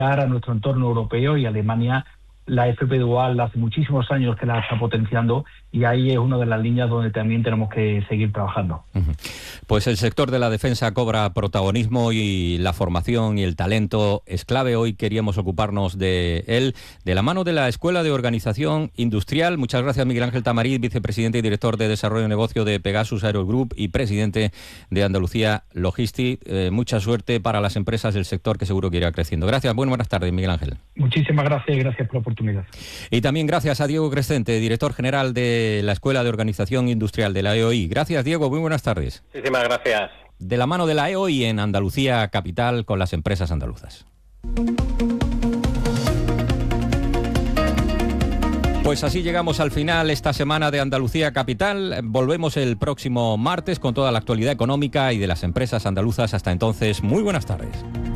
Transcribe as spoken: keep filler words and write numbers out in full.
a nuestro entorno europeo, y Alemania, la F P Dual hace muchísimos años que la está potenciando, y ahí es una de las líneas donde también tenemos que seguir trabajando. Pues el sector de la defensa cobra protagonismo y la formación y el talento es clave. Hoy queríamos ocuparnos de él, de la mano de la Escuela de Organización Industrial. Muchas gracias, Miguel Ángel Tamariz, vicepresidente y director de Desarrollo de Negocio de Pegasus Aero Group y presidente de Andalucía Logistics. Eh, mucha suerte para las empresas del sector, que seguro que irá creciendo. Gracias, bueno, buenas tardes, Miguel Ángel. Muchísimas gracias y gracias por la oportunidad. Y también gracias a Diego Crescente, director general de la Escuela de Organización Industrial de la E O I. Gracias, Diego, muy buenas tardes. Muchísimas gracias. De la mano de la E O I en Andalucía Capital con las empresas andaluzas. Pues así llegamos al final esta semana de Andalucía Capital. Volvemos el próximo martes con toda la actualidad económica y de las empresas andaluzas. Hasta entonces, muy buenas tardes.